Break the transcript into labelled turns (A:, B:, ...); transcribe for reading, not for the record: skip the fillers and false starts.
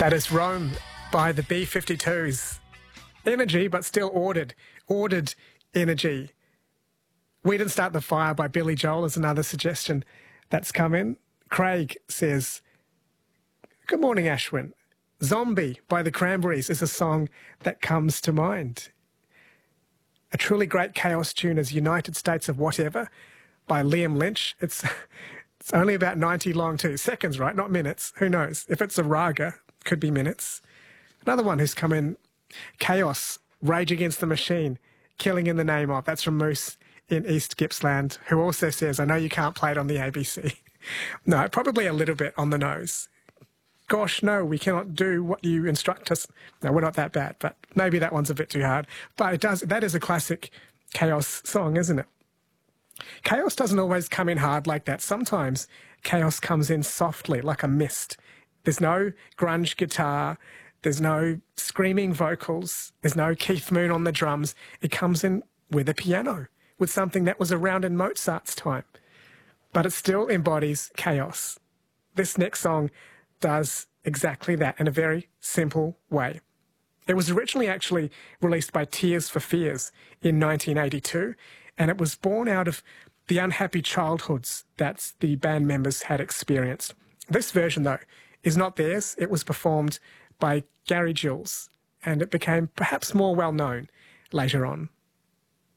A: That is Rome by the B-52s. Energy, but still ordered. Ordered energy. We Didn't Start the Fire by Billy Joel is another suggestion that's come in. Craig says, good morning, Ashwin. Zombie by the Cranberries is a song that comes to mind. A truly great chaos tune is United States of Whatever by Liam Lynch. It's only about 90 long too. Seconds, right? Not minutes. Who knows? If it's a raga, could be minutes. Another one who's come in, Chaos, Rage Against the Machine, Killing in the Name of. That's from Moose in East Gippsland, who also says, I know you can't play it on the ABC. No, probably a little bit on the nose. Gosh, no, we cannot do what you instruct us. No, we're not that bad, but maybe that one's a bit too hard. But that is a classic Chaos song, isn't it? Chaos doesn't always come in hard like that. Sometimes chaos comes in softly, like a mist. There's no grunge guitar. There's no screaming vocals. There's no Keith Moon on the drums. It comes in with a piano, with something that was around in Mozart's time. But it still embodies chaos. This next song does exactly that in a very simple way. It was originally actually released by Tears for Fears in 1982, and it was born out of the unhappy childhoods that the band members had experienced. This version, though, is not theirs. It was performed by Gary Jules, and it became perhaps more well-known later on.